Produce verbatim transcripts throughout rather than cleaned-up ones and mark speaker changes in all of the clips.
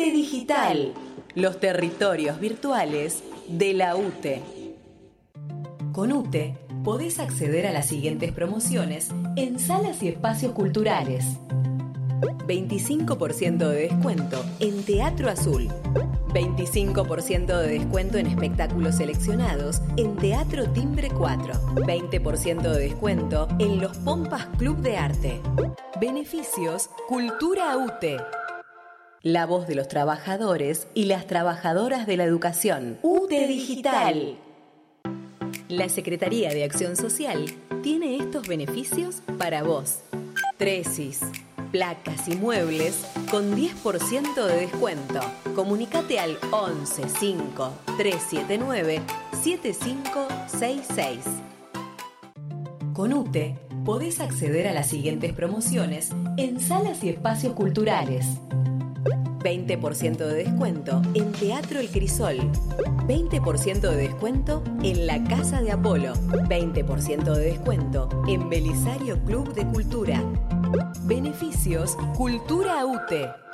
Speaker 1: U T E Digital, los territorios virtuales de la U T E. Con U T E podés acceder a las siguientes promociones en salas y espacios culturales. veinticinco por ciento de descuento en Teatro Azul. veinticinco por ciento de descuento en espectáculos seleccionados en Teatro Timbre cuatro. veinte por ciento de descuento en los Pompas Club de Arte. Beneficios Cultura U T E. La voz de los trabajadores y las trabajadoras de la educación. U T E Digital. La Secretaría de Acción Social tiene estos beneficios para vos. Tresis, placas y muebles con diez por ciento de descuento. Comunicate al once cinco tres siete nueve siete cinco seis seis. Con U T E podés acceder a las siguientes promociones en salas y espacios culturales. veinte por ciento de descuento en Teatro El Crisol. veinte por ciento de descuento en la Casa de Apolo. veinte por ciento de descuento en Belisario Club de Cultura. Beneficios Cultura U T E.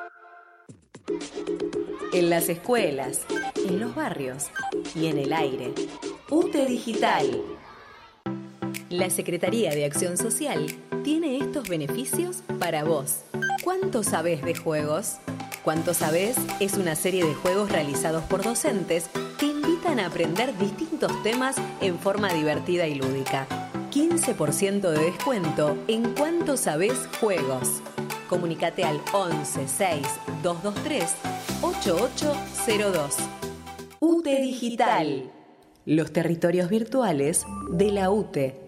Speaker 1: En las escuelas, en los barrios y en el aire. U T E Digital. La Secretaría de Acción Social tiene estos beneficios para vos. ¿Cuánto sabés de juegos? ¿Cuánto sabés? Es una serie de juegos realizados por docentes que invitan a aprender distintos temas en forma divertida y lúdica. quince por ciento de descuento en Cuánto sabés juegos. Comunicate al once seis dos dos tres ocho ocho cero dos. U T E Digital. Los territorios virtuales de la U T E.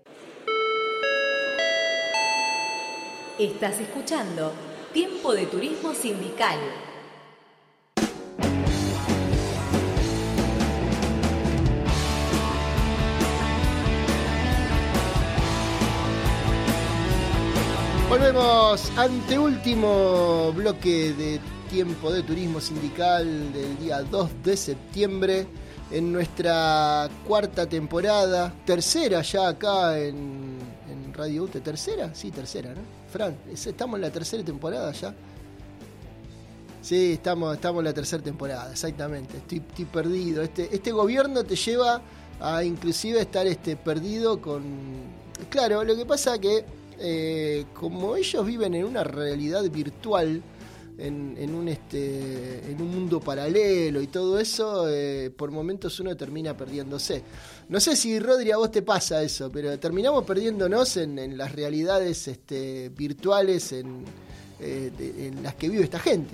Speaker 1: Estás escuchando Tiempo de Turismo Sindical.
Speaker 2: Volvemos, anteúltimo bloque de Tiempo de Turismo Sindical del día dos de septiembre, en nuestra cuarta temporada, tercera ya acá en, en Radio U T E. ¿Tercera? Sí, tercera, ¿no? Fran, estamos en la tercera temporada ya. Sí, estamos, estamos en la tercera temporada, exactamente. Estoy, estoy perdido. Este, este gobierno te lleva a inclusive estar este, perdido con... Claro, lo que pasa que eh, como ellos viven en una realidad virtual, en, en, un, este, en un mundo paralelo y todo eso, eh, por momentos uno termina perdiéndose. No sé si, Rodri, a vos te pasa eso, pero terminamos perdiéndonos en, en las realidades este, virtuales en, eh, de, en las que vive esta gente.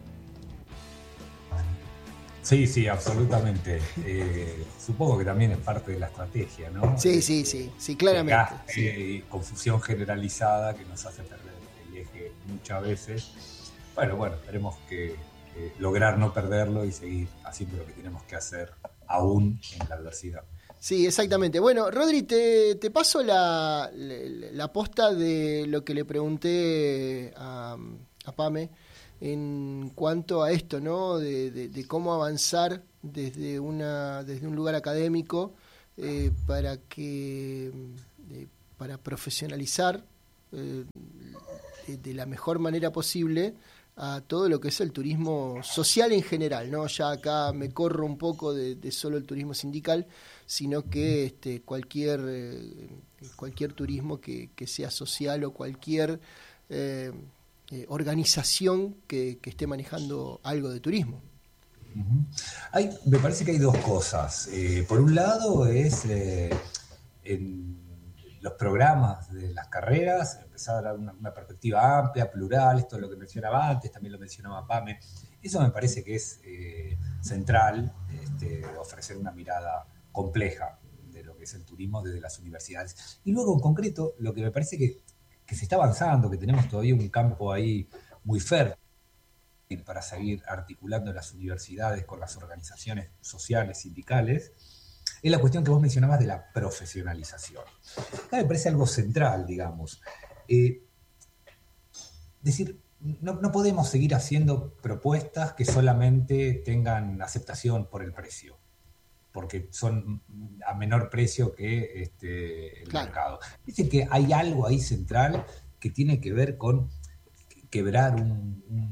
Speaker 3: Sí, sí, absolutamente. Eh, supongo que también es parte de la estrategia, ¿no?
Speaker 2: Sí, sí, sí, sí, claramente.
Speaker 3: Acá,
Speaker 2: sí.
Speaker 3: Eh, confusión generalizada que nos hace perder el eje muchas veces. Bueno, bueno, esperemos que eh, lograr no perderlo y seguir haciendo lo que tenemos que hacer aún en la adversidad.
Speaker 2: Sí, exactamente. Bueno, Rodri, te, te paso la, la, la posta de lo que le pregunté a, a Pame en cuanto a esto, ¿no? De, de, de cómo avanzar desde una desde un lugar académico eh, para que eh, para profesionalizar eh, de, de la mejor manera posible a todo lo que es el turismo social en general, ¿no? Ya acá me corro un poco de, de solo el turismo sindical, sino que este, cualquier eh, cualquier turismo que, que sea social o cualquier eh, eh, organización que, que esté manejando algo de turismo.
Speaker 3: Uh-huh. Hay, me parece que hay dos cosas. Eh, por un lado es eh, en los programas de las carreras, empezar a dar una, una perspectiva amplia, plural, esto es lo que mencionaba antes, también lo mencionaba Pame. Eso me parece que es eh, central, este, ofrecer una mirada compleja de lo que es el turismo desde las universidades. Y luego, en concreto, lo que me parece que, que se está avanzando, que tenemos todavía un campo ahí muy fértil para seguir articulando las universidades con las organizaciones sociales, sindicales, es la cuestión que vos mencionabas de la profesionalización. Acá me parece algo central, digamos. Eh, decir, no, no podemos seguir haciendo propuestas que solamente tengan aceptación por el precio, porque son a menor precio que este, el claro. mercado. Dice que hay algo ahí central que tiene que ver con quebrar un, un,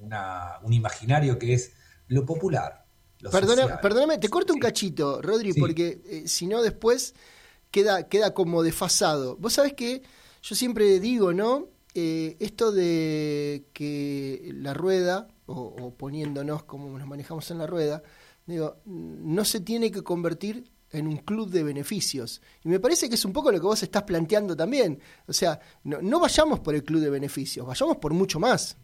Speaker 3: una, un imaginario que es lo popular. Lo
Speaker 2: Perdona,
Speaker 3: social.
Speaker 2: perdóname, te corto
Speaker 3: Sí.
Speaker 2: un cachito, Rodri,
Speaker 3: Sí.
Speaker 2: porque eh, si no después queda, queda como desfasado. Vos sabés que yo siempre digo, ¿no? Eh, esto de que la rueda, o, o poniéndonos como nos manejamos en la rueda, digo, no se tiene que convertir en un club de beneficios. Y me parece que es un poco lo que vos estás planteando también. O sea, no, no vayamos por el club de beneficios, vayamos por mucho más.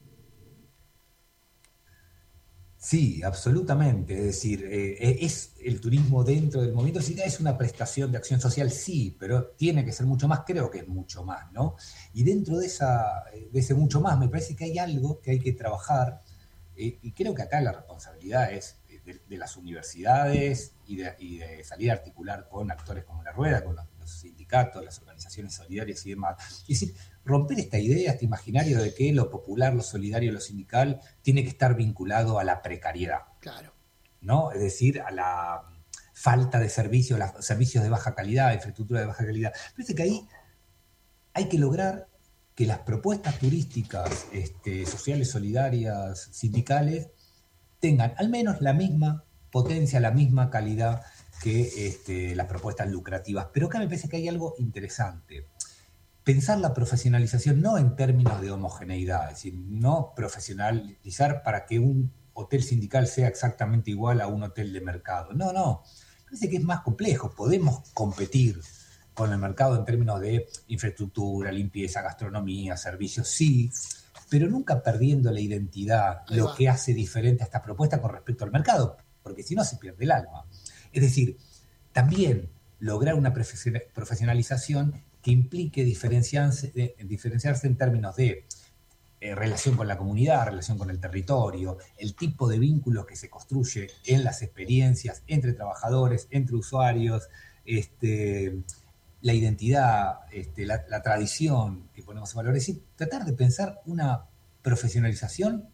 Speaker 3: Sí, absolutamente. Es decir, eh, es el turismo dentro del movimiento. Sí, es una prestación de acción social, sí, pero tiene que ser mucho más, creo que es mucho más, ¿no? Y dentro de, esa, de ese mucho más, me parece que hay algo que hay que trabajar, eh, y creo que acá la responsabilidad es de, de las universidades y de, y de salir a articular con actores como La Rueda, con los, los sindicatos, las organizaciones solidarias y demás. Es decir, romper esta idea, este imaginario de que lo popular, lo solidario, lo sindical tiene que estar vinculado a la precariedad.
Speaker 2: Claro.
Speaker 3: ¿No? Es decir, a la falta de servicios, los servicios de baja calidad, infraestructura de baja calidad. Parece que ahí hay que lograr que las propuestas turísticas, este, sociales, solidarias, sindicales, tengan al menos la misma potencia, la misma calidad que este, las propuestas lucrativas. Pero acá me parece que hay algo interesante. Pensar la profesionalización no en términos de homogeneidad, es decir, no profesionalizar para que un hotel sindical sea exactamente igual a un hotel de mercado. No, no, parece que es más complejo. Podemos competir con el mercado en términos de infraestructura, limpieza, gastronomía, servicios, sí, pero nunca perdiendo la identidad,
Speaker 2: Ahí
Speaker 3: lo
Speaker 2: va.
Speaker 3: que hace diferente a esta propuesta con respecto al mercado, porque si no se pierde el alma. Es decir, también lograr una profesionalización que implique diferenciarse, eh, diferenciarse en términos de eh, relación con la comunidad, relación con el territorio, el tipo de vínculos que se construye en las experiencias entre trabajadores, entre usuarios, este, la identidad, este, la, la tradición que ponemos en valor. Es decir, tratar de pensar una profesionalización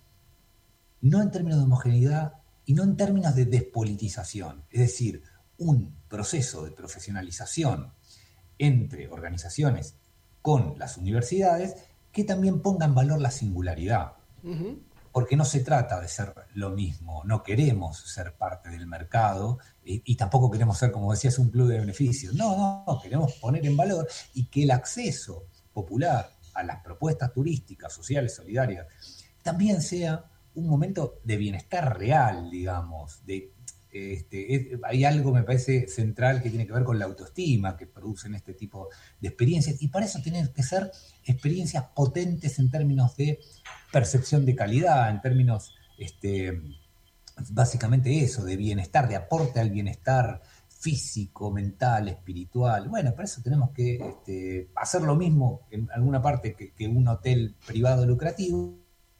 Speaker 3: no en términos de homogeneidad y no en términos de despolitización. Es decir, un proceso de profesionalización entre organizaciones con las universidades que también ponga en valor la singularidad. Uh-huh. Porque no se trata de ser lo mismo, no queremos ser parte del mercado y, y tampoco queremos ser, como decías, un club de beneficios. No, no, no, queremos poner en valor y que el acceso popular a las propuestas turísticas, sociales, solidarias, también sea un momento de bienestar real, digamos, de Este, es, hay algo, me parece, central que tiene que ver con la autoestima que producen este tipo de experiencias, y para eso tienen que ser experiencias potentes en términos de percepción de calidad, en términos, este, básicamente eso, de bienestar, de aporte al bienestar físico, mental, espiritual. Bueno, para eso tenemos que este, hacer lo mismo en alguna parte que, que un hotel privado lucrativo,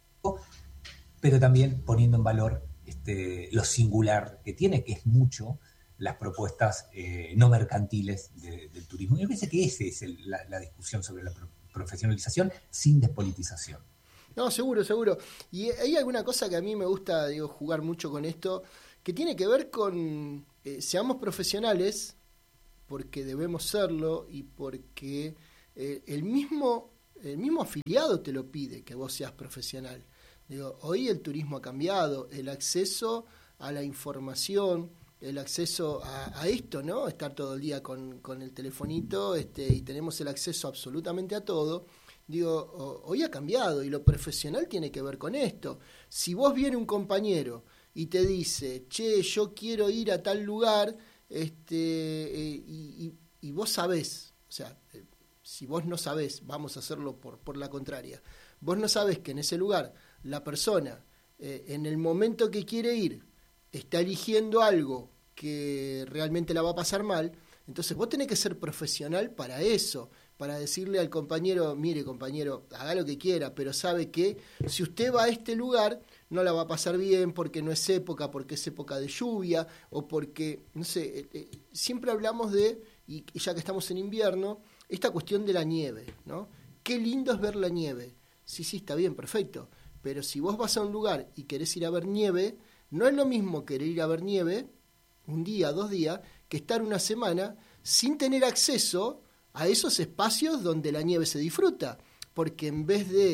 Speaker 3: pero también poniendo en valor Este, lo singular que tiene, que es mucho, las propuestas eh, no mercantiles de, del turismo. Y me parece que esa es el, la, la discusión sobre la pro- profesionalización sin despolitización.
Speaker 2: No, seguro, seguro. Y hay alguna cosa que a mí me gusta, digo, jugar mucho con esto, que tiene que ver con, eh, seamos profesionales, porque debemos serlo y porque eh, el mismo, el mismo afiliado te lo pide, que vos seas profesional. Digo, hoy el turismo ha cambiado, el acceso a la información, el acceso a, a esto, ¿no? Estar todo el día con, con el telefonito este, y tenemos el acceso absolutamente a todo. Digo, o, hoy ha cambiado y lo profesional tiene que ver con esto. Si vos viene un compañero y te dice, che, yo quiero ir a tal lugar, este, eh, y, y, y vos sabés, o sea, eh, si vos no sabés, vamos a hacerlo por, por la contraria, vos no sabés que en ese lugar la persona, eh, en el momento que quiere ir, está eligiendo algo que realmente la va a pasar mal, entonces vos tenés que ser profesional para eso, para decirle al compañero, mire compañero, haga lo que quiera, pero sabe que si usted va a este lugar, no la va a pasar bien porque no es época, porque es época de lluvia, o porque, no sé, eh, eh, siempre hablamos de, y, y ya que estamos en invierno, esta cuestión de la nieve, ¿no? Qué lindo es ver la nieve. Sí, sí, está bien, perfecto. Pero si vos vas a un lugar y querés ir a ver nieve, no es lo mismo querer ir a ver nieve un día, dos días, que estar una semana sin tener acceso a esos espacios donde la nieve se disfruta. Porque en vez de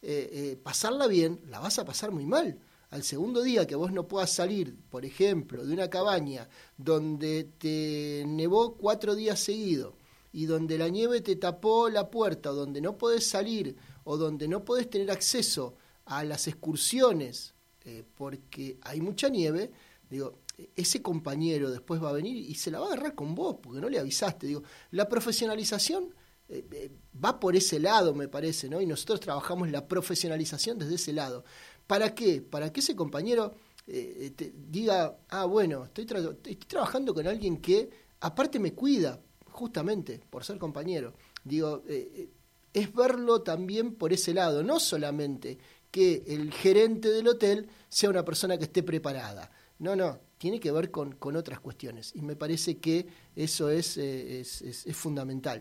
Speaker 2: eh, eh, pasarla bien, la vas a pasar muy mal. Al segundo día que vos no puedas salir, por ejemplo, de una cabaña donde te nevó cuatro días seguidos y donde la nieve te tapó la puerta, o donde no podés salir, o donde no podés tener acceso a las excursiones eh, porque hay mucha nieve, digo, ese compañero después va a venir y se la va a agarrar con vos porque no le avisaste. Digo, la profesionalización eh, eh, va por ese lado, me parece, ¿no? Y nosotros trabajamos la profesionalización desde ese lado. ¿Para qué? Para que ese compañero eh, te diga, ah, bueno, estoy, tra- estoy trabajando con alguien que aparte me cuida, justamente por ser compañero. Digo, eh, es verlo también por ese lado, no solamente que el gerente del hotel sea una persona que esté preparada. No, no, tiene que ver con, con otras cuestiones. Y me parece que eso es, eh, es, es, es fundamental.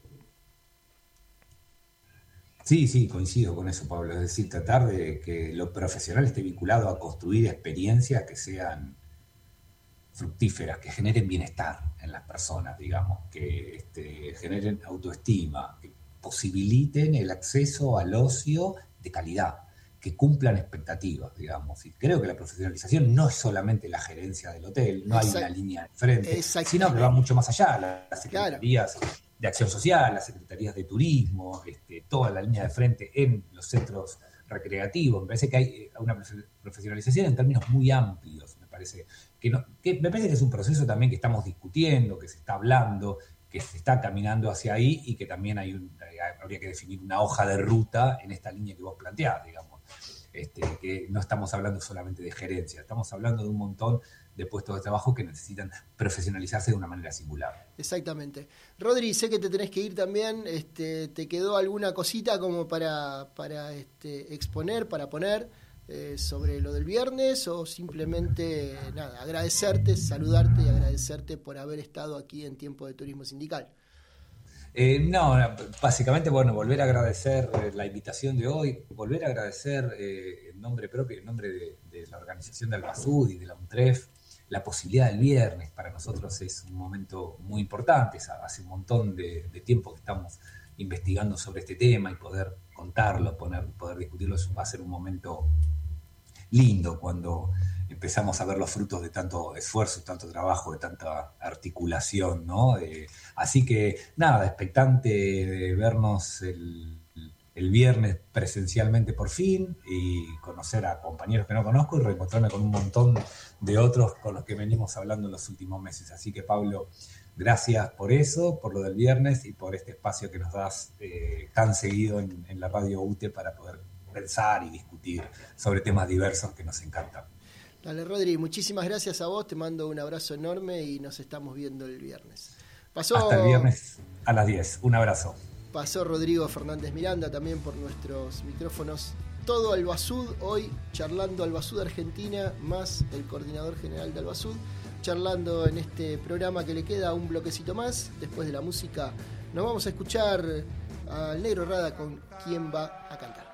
Speaker 3: Sí, sí, coincido con eso, Pablo. Es decir, tratar de que lo profesional esté vinculado a construir experiencias que sean fructíferas, que generen bienestar en las personas, digamos, que este, generen autoestima, que posibiliten el acceso al ocio de calidad, que cumplan expectativas, digamos. Y creo que la profesionalización no es solamente la gerencia del hotel, no hay una línea de frente, sino que va mucho más allá. Las secretarías claro. de Acción Social, las secretarías de Turismo, este, toda la línea de frente en los centros recreativos. Me parece que hay una profesionalización en términos muy amplios. Me parece que, no, que, me parece que es un proceso también que estamos discutiendo, que se está hablando, que se está caminando hacia ahí y que también hay un, habría que definir una hoja de ruta en esta línea que vos planteás, digamos. Este, que no estamos hablando solamente de gerencia, estamos hablando de un montón de puestos de trabajo que necesitan profesionalizarse de una manera singular.
Speaker 2: Exactamente. Rodri, sé que te tenés que ir también, este, ¿te quedó alguna cosita como para, para este, exponer, para poner eh, sobre lo del viernes, o simplemente nada, agradecerte, saludarte y agradecerte por haber estado aquí en Tiempo de Turismo Sindical?
Speaker 3: Eh, no, básicamente, bueno, volver a agradecer la invitación de hoy, volver a agradecer eh, en nombre propio, en nombre de, de la organización de Albasud y de la UNTREF, la posibilidad del viernes. Para nosotros es un momento muy importante, hace un montón de, de tiempo que estamos investigando sobre este tema, y poder contarlo, poner, poder discutirlo, va a ser un momento lindo cuando empezamos a ver los frutos de tanto esfuerzo, tanto trabajo, de tanta articulación, ¿no? Eh, así que nada, expectante de vernos el, el viernes presencialmente por fin, y conocer a compañeros que no conozco y reencontrarme con un montón de otros con los que venimos hablando en los últimos meses. Así que, Pablo, gracias por eso, por lo del viernes y por este espacio que nos das eh, tan seguido en, en la radio U T E para poder pensar y discutir sobre temas diversos que nos encantan.
Speaker 2: Dale, Rodri, muchísimas gracias a vos, te mando un abrazo enorme y nos estamos viendo el viernes. Pasó,
Speaker 3: hasta el viernes a las diez, un abrazo.
Speaker 2: Pasó Rodrigo Fernández Miranda también por nuestros micrófonos. Todo Albasud, hoy charlando Albasud Argentina, más el coordinador general de Albasud, charlando en este programa que le queda un bloquecito más. Después de la música nos vamos a escuchar al Negro Rada con ¿Quién va a cantar?